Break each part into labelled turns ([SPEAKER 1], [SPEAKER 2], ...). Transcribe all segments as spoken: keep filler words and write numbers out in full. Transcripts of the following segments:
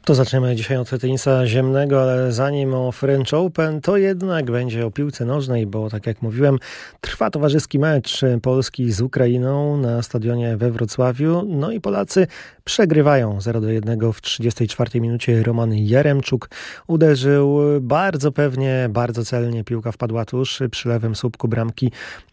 [SPEAKER 1] To zaczniemy dzisiaj od tenisa ziemnego, ale zanim o French Open, to jednak będzie o piłce nożnej, bo tak jak mówiłem, trwa towarzyski mecz Polski z Ukrainą na stadionie we Wrocławiu. No i Polacy przegrywają zero do jednego w trzydziestej czwartej minucie. Roman Jaremczuk uderzył bardzo pewnie, bardzo celnie. Piłka wpadła tuż przy lewym słupku bramki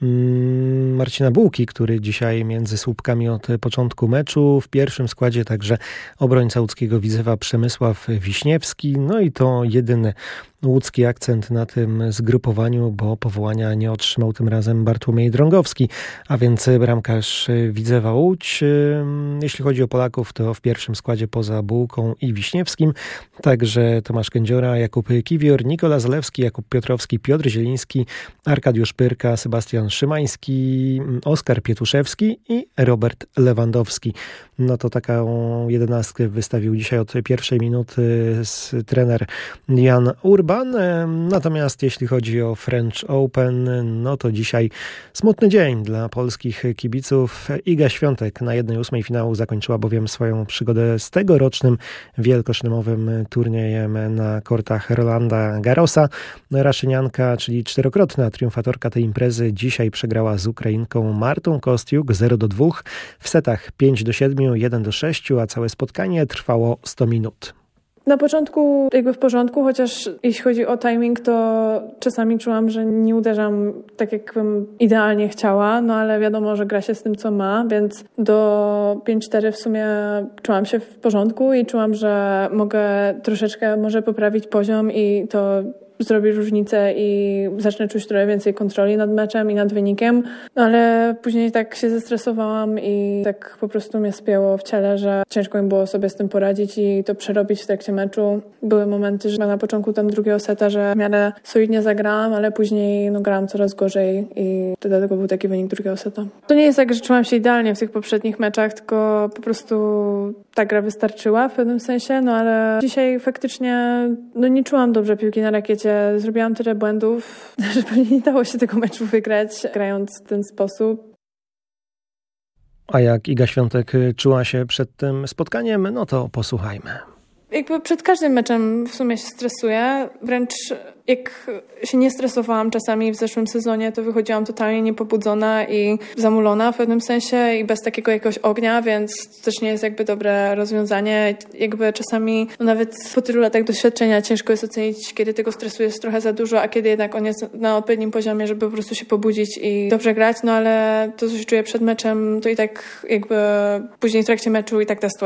[SPEAKER 1] Marcina Bułki, który dzisiaj między słupkami od początku meczu. W pierwszym składzie także obrońca łódzkiego Widzewa Przemysław Wiśniewski. No i to jedyny łódzki akcent na tym zgrupowaniu, bo powołania nie otrzymał tym razem Bartłomiej Drągowski, a więc bramkarz Widzewa Łódź. Jeśli chodzi o Polaków, to w pierwszym składzie poza Bułką i Wiśniewskim także Tomasz Kędziora, Jakub Kiwior, Nikola Zalewski, Jakub Piotrowski, Piotr Zieliński, Arkadiusz Pyrka, Sebastian Szymański, Oskar Pietuszewski i Robert Lewandowski. No to taką jedenastkę wystawił dzisiaj od pierwszej minuty trener Jan Urban. Natomiast jeśli chodzi o French Open, no to dzisiaj smutny dzień dla polskich kibiców. Iga Świątek na jednej ósmej finału zakończyła bowiem swoją przygodę z tegorocznym wielkoszlemowym turniejem na kortach Rolanda Garrosa. Raszynianka, czyli czterokrotna triumfatorka tej imprezy, dzisiaj przegrała z Ukrainką Martą Kostiuk zero do dwóch w setach pięć do siedmiu, jeden do sześciu, a całe spotkanie trwało sto minut.
[SPEAKER 2] Na początku jakby w porządku, chociaż jeśli chodzi o timing, to czasami czułam, że nie uderzam tak, jakbym idealnie chciała, no ale wiadomo, że gra się z tym, co ma, więc do pięć cztery w sumie czułam się w porządku i czułam, że mogę troszeczkę może poprawić poziom i to zrobi różnicę i zacznę czuć trochę więcej kontroli nad meczem i nad wynikiem, no ale później tak się zestresowałam i tak po prostu mnie spięło w ciele, że ciężko mi było sobie z tym poradzić i to przerobić w trakcie meczu. Były momenty, że na początku tam drugiego seta, że w miarę solidnie zagrałam, ale później no, grałam coraz gorzej i dlatego był taki wynik drugiego seta. To nie jest tak, że czułam się idealnie w tych poprzednich meczach, tylko po prostu ta gra wystarczyła w pewnym sensie, no ale dzisiaj faktycznie no, nie czułam dobrze piłki na rakiecie. Zrobiłam tyle błędów, że pewnie nie dało się tego meczu wygrać, grając w ten sposób.
[SPEAKER 1] A jak Iga Świątek czuła się przed tym spotkaniem, no to posłuchajmy.
[SPEAKER 2] Jakby przed każdym meczem w sumie się stresuję, wręcz jak się nie stresowałam czasami w zeszłym sezonie, to wychodziłam totalnie niepobudzona i zamulona w pewnym sensie i bez takiego jakiegoś ognia, więc to też nie jest jakby dobre rozwiązanie. Jakby czasami no nawet po tylu latach doświadczenia ciężko jest ocenić, kiedy tego stresu jest trochę za dużo, a kiedy jednak on jest na odpowiednim poziomie, żeby po prostu się pobudzić i dobrze grać, no ale to, co się czuję przed meczem, to i tak jakby później w trakcie meczu i tak ta sytuacja